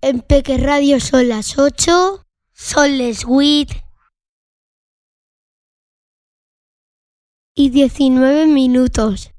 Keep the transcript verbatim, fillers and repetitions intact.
En Peque Radio son las ocho, son les huit y diecinueve minutos.